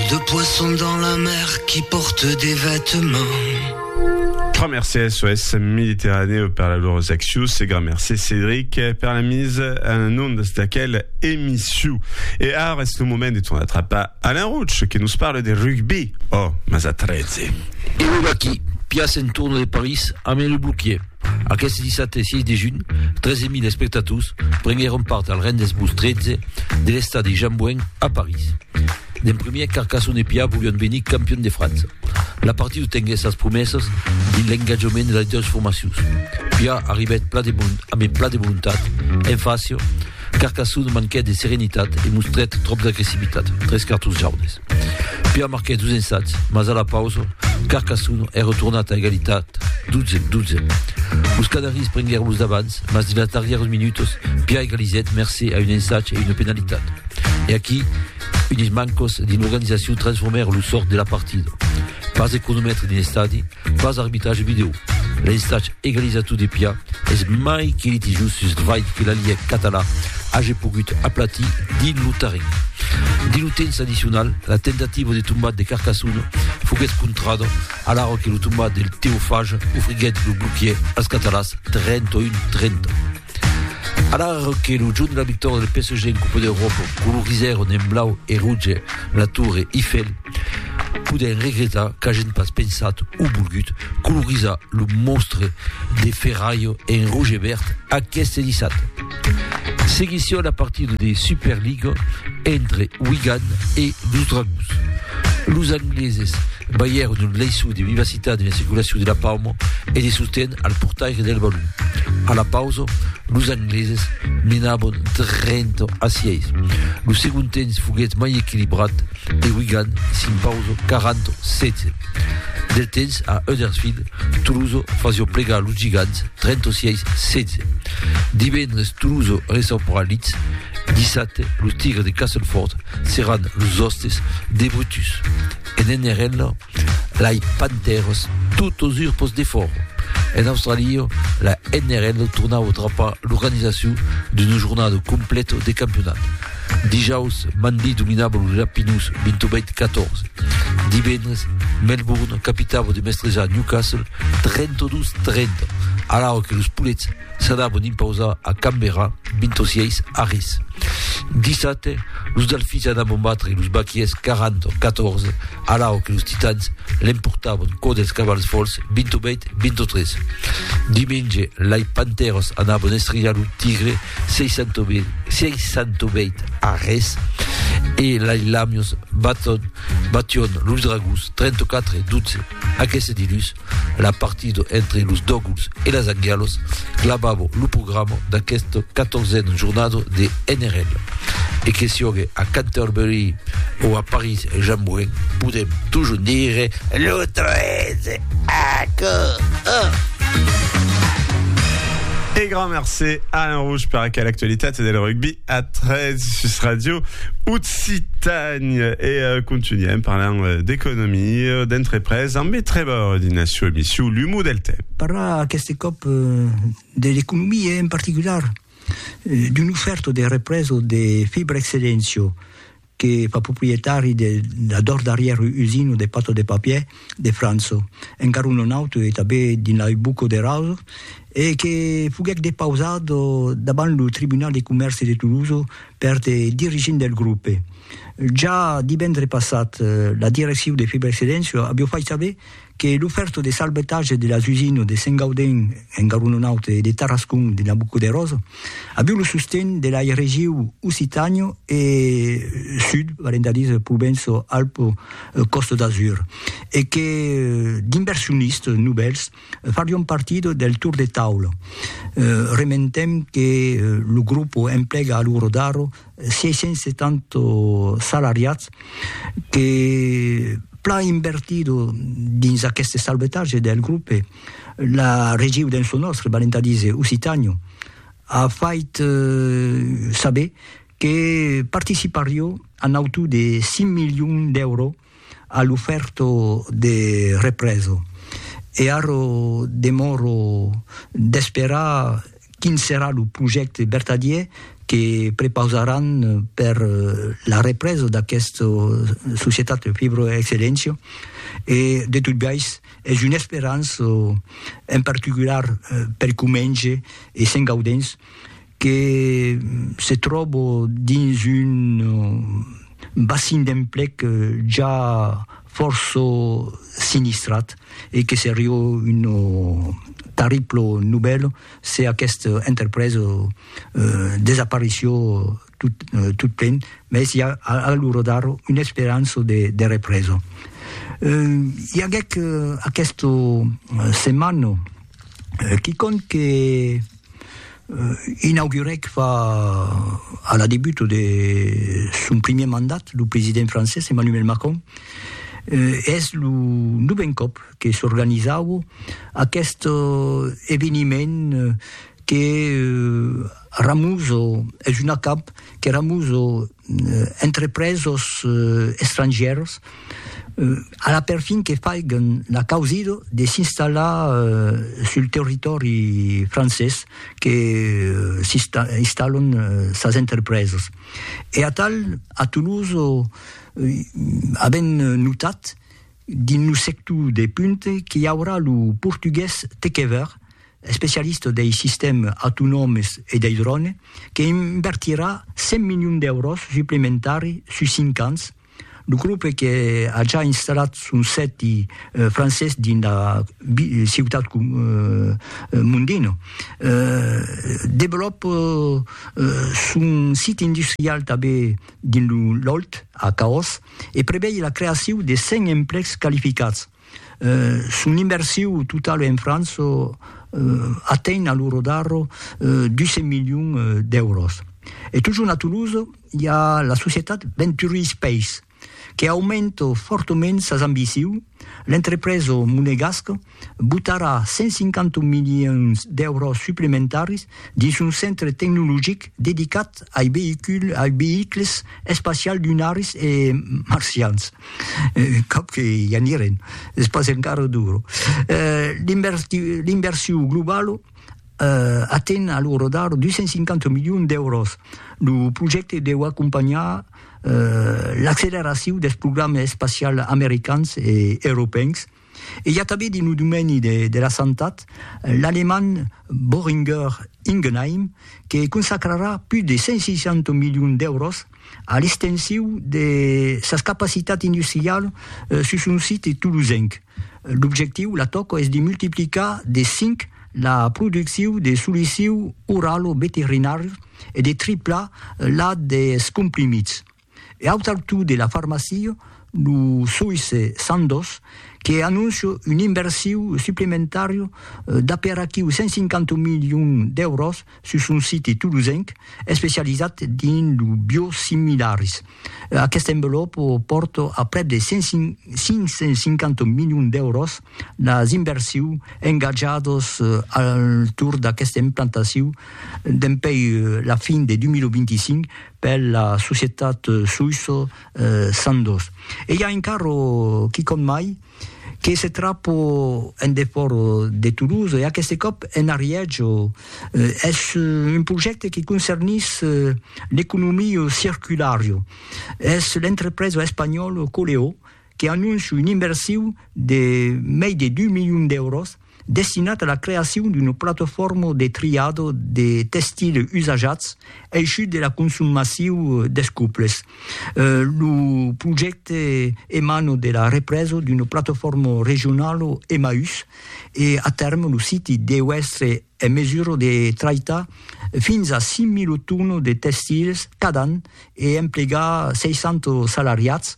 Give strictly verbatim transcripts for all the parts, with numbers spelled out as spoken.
de poissons dans la mer qui portent des vêtements. Grand merci à S O S Méditerranée per la loro Axius et grand merci Cédric per la mise en onde de quelle émission. Et alors, reste le moment de ton attrapa Alain Rouch qui nous parle de rugby. Oh, Masa treize. Et nous qui piace en tourno de Paris a le bouclier. Aquest dissabte sis de juny, treize mil espectators prengueren part al Rendezvous treize de l'estadi Jean Bouin a Paris. D'en primer, Carcassonne et Pia volien venir campion de France. La partie tengué ses promeses dins l'engagement de les dues formacions. Pia arribait pla de bon, amb pla de voluntat, en face, Carcassonne manquait de serenitat i mostret trop d'agressivitat, tres cartos jaunes. Pia marquait douze ensats, mas a la pausa, Carcassonne est retournat a egalitat douze douze. Os canaris prengueren los d'abans, mas de les darrieres minutos, Pia egaliset merci a un ensat e una penalitat. Et aquí, unis mancos d'une organisation transformèrent le sort de la partida. Pas de chronomètre d'un estadi, pas d'arbitrage vidéo. L'estat egalisatiu de Pia és mai que litigiós sus vai que la Ligue català hagi pogut aplatir dins lo terreny. Dins lo temps addicional, la tentativa de tombat de Carcassonne fogués contrada a l'hora que lo tombat del Teofage ofriguet lo bloquier als catalans trenta un trenta. A l'hora que lo junt de la victòria del P S G en Copa d'Europa colorisèron en blau e rouge la Torre Eiffel, podem regretar qu'hagin pas pensat o volgut colorisar lo monstre de Ferraio en rouge e vert aquest dissabte. Seguició la partida de Superliga entre Wigan e los Dragons. Los angleses veieren un leisó de vivacitat en la circulació de la palma e de sostén al portaire del balón. A la pausa, los angleses menaven trenta a sis. Lo segon temps foguet mai equilibrat e Wigan, sin pausa, quaranta setze. Del temps a Huddersfield, Toulouse faisio plegar los gigants trenta-sis setze. Divendres, Toulouse resta per a Leeds. Dissabte, los tigres de Castleford seran los hostes de Brutus. En N R L, les Panthers, tots urpos de fort. En Austràlia, la N R L tornava a atrapar l'organització d'una jornada completa de campionat. Dijous, Manly dominava els Rapinus vint-i-vuit catorze. Divendres, Melbourne capitava de mestrejar Newcastle trenta-dos trenta, a l'hora que els Pullets s'anaven imposar a Canberra vint-i-sis a res. Dissabte, els Delfins anaven batre els Baquiers quaranta catorze, a l'hora que els Titans l'emportaven co dels Cavals Folls vint-i-vuit vint-i-tres. Diumenge, les Panthers anaven estrellar el Tigre seixanta-vuit a res e les Lamios baton, bation los Dragons trenta-quatre dotze. Aquest dilluns, la partida entre los Doggles e les Angels clavava el programa d'aquesta catorzena jornada de N R L. E que sigue a Canterbury o a Paris Jean Bouin, podem toujours dire le treize à oh. Et grand merci Alain Rouge per aquella actualitat del rugby a treize sus Radio Occitanie. Et euh, continuem parlant euh, d'économie, d'entreprise, amb treba ordinació emissió l'humo del temps. Parlar aquest cop euh, de l'economia en particular, euh, d'une oferta de represo de Fibra Excellencio che fa proprietari della dor d'arrière usine de pâte de papier de France, encara un auto e també din la buco de Rauso, e che fuguec depausato davant il Tribunal de Comerç de Toulouse per de dirigents del gruppo. Già divendres passat, la direcció de Fibra Excellencio abbia fatto sapere che l'offerta de salvetatge de las usines de Saint-Gaudens, en Garunonaut e de Tarascon de Nabucco de Rosa abbia lo sostegno della regione Occitania e Sud, vale a dire Provenzo, Alpo, Costa d'Azur, e che d'inversionisti nubels faranno partito del tour de tavola. Eh, rementem che il gruppo impiega a loro daro seicentosettanta salariati che pla invertito dins aquest salvetatge del gruppo, la regió del nostre, vale a dire Occitania, ha fatto eh, sapere che partecipario a auto di cinc milioni d'euro all'offerta di represo. E aro demoro d'esperar quin sarà il progetto vertadier che preposaran per la ripresa da questa società di Fibra Excellenza e de tout bais è un'esperanza in particolare per Comenge e Saint Gaudens che si trova in un bassin d'emplec già forse sinistrat e che sarebbe un terrible nouvelle se questa impresa uh, disparizione tut, uh, tut plein, ma si ha a loro dare un'esperanza di ripresa. Uh, il y a uh, a questa uh, settimana uh, chiunque uh, inauguré fa alla début de son premier mandat le président français Emmanuel Macron Uh, és el nou cop que s'organitzava aquest uh, eveniment uh, que uh, ramuso, és una cap que ramuso uh, entrepresos uh, estrangers uh, a la perfin que faguen la causa de s'installar uh, sul territori francès que uh, s'installen uh, ses entrepreses. E a tal, a Toulouse, avem notat din un sector de punte que hi haurà el portuguès Tekever, especialista dei sistemi autonomis e dei droni, que invertirà cent milions d'euros supplementari su cinc anys. Il gruppo che ha già installato un set uh, francès din la ciutat uh, mondina uh, developpa uh, un site industrial també din l'Olt, a Caos, e prevede la creació de cent emplecs qualificats. Uh, son inversió total en França uh, ateny a loro d'arro uh, duecents milions d'euros. E toujours a Toulouse hi ha la societat Venturi Space, che aumenta fortemente ses ambicions. L'entreprise monegasca buttarà cent cinquanta milions d'euros supplementaris dins un centre tecnologic dedicat ai vehicles, ai vehicles espacials lunaris e marcians. Eh, cap que hi anirem, és pas encara duro. Eh, l'inversió global Uh, atén a loro dar duecents cinquanta milions d'euros. El projecte deu acompanyar uh, l'acceleració dels programes espacials americans i europeus. E hi ha també dins el domeni de, de la sanitat l'alemany Boehringer Ingelheim, que consacrarà plus de cent seixanta milions d'euros a l'extensió de ses capacitats industrials uh, sur un site toulousenc. L'objectiu, la toca, és de multiplicar de cinc la producció de solucions oralo-veterinàries i de triplar la dels comprimits. E a altura de la farmàcia, el suïsse Sandoz, que anuncia una inversió supplementària d'aperaquiu cent cinquanta milions d'euros sur un site toulousenc especialitzat dins els biosimilaris. Aquest envelop porta a prop de cinc-cents cinquanta milions d'euros les inversions engajades al tour d'aquesta implantació d'empei la fin de dos mil vint-i-cinc per la societat suïssa eh, Sandoz. E hi ha encara qui com mai che si tratta in deforo de Toulouse e a questo cop in Ariège eh, è un progetto che concernisce l'economia circularia. È l'entreprise spagnola Coleo che annuncia un'inversione di più di due milioni d'euros destinata alla creazione di una piattaforma di triado di tessili usaggiati isci della consumazione des couples. Uh, il progetto emana della ripresa di una piattaforma regionale Emmaüs e a termine il sito deve essere in misura di trattare fino a seimila tonne di tessili cada anno e impiegare seicento salariati.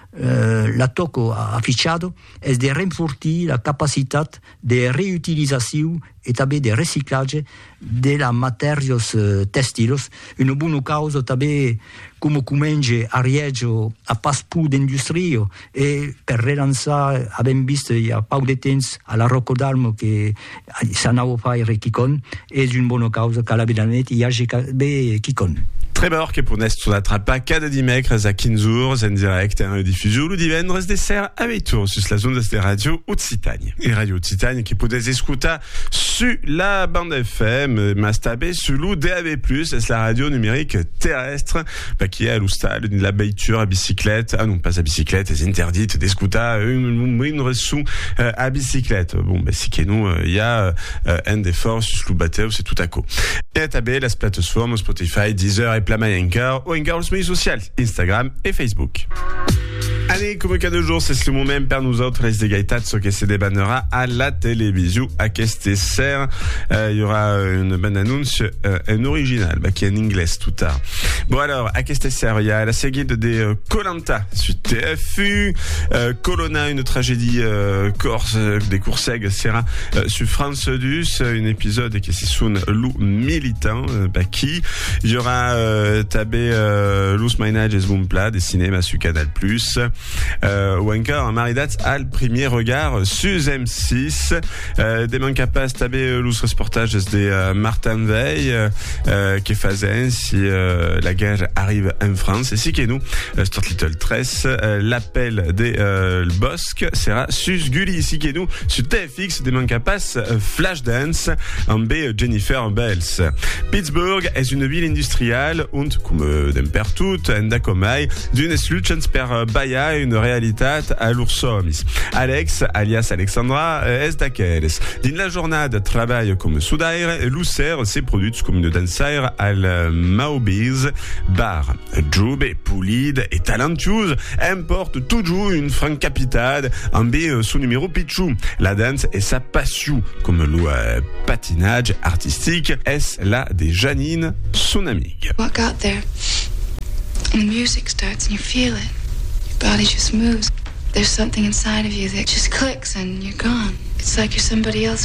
Uh, la tocco affichato è di rinforzare la capacità di riutilizzazione e també de reciclatge de la matèries uh, tèxtils. Una bona causa també com comença a Ariège a pas pur d'indústria e per relançar, abbiamo visto hi ha poc de temps a la Rocca d'Almo que s'anava a fare Quicon, és una bona causa que a la Vilanet hi hagi bé Quicon. Trebor que pour nest on attrapa cada dimecres a quinze heures en direct en diffusion le divendres des serres avec tour sur la zone de radio Occitanie. Et radio Occitanie qui podes escutar sur la bande F M, Mastabé, sur l'U D A B plus, c'est la radio numérique terrestre, bah, qui est à l'Oustal, la baiture à bicyclette, ah non, pas à bicyclette, c'est interdite, des scooters, une, une ressoux euh, à bicyclette. Bon, bah, si qu'il nous, il euh, y a euh, un des forces, sur l'Oubateau, c'est tout à coup. Et à tabé, la plateforme, Spotify, Deezer et Plama Anchor, ou Anchor, le média social, Instagram et Facebook. Allez, comme cas de jour, c'est le moment per nous autres, les dégaitats, que se débannera à la télévision, à Kestesser. Euh, il y aura une bonne annonce, euh, un original, bah, qui est en anglais tout tard. Bon, alors, à Kestesser, il y a la série des Koh-Lanta, euh, sur T F U, euh, Colonna, une tragédie, euh, corse, euh, des Courseg, sera, euh, sur France deux, un épisode qui se sonne loup militant, euh, bah, qui, il y aura, euh, tabé, euh, Lous Mainage et Zbumpla, des cinémas sur Canal plus. Euh, ou encore, Maridat a le premier regard sur M six, euh, des manques à pas tabé l'ous reportage de euh, Martin Veil, euh, qui faisait si euh, la guerre arrive en France, et si que nous, euh, Stort Little Tress, euh, l'appel des euh, le Bosque sera sus Gulli, si que nous, sur T F X, des manques à pas euh, Flashdance, en B Jennifer Bells. Pittsburgh est une ville industrielle, und, comme d'un pertout, en dacomai, d'une sluchens per Baia, une réalité à l'Ursomis. Alex, alias Alexandra, est d'aquelles. Dans la journée de travail comme soudaire, Lucer s'est produit comme une dansaire à la Maobiz Bar. Joube, pulide et talentueuse, importe toujours une franque capitale en B son numéro Pichou. La danse est sa passion, comme le euh, patinage artistique est la des Janine, son amie. Walk out there, and the music starts and you feel it. Your body just moves. There's something inside of you that just clicks and you're gone. It's like you're somebody else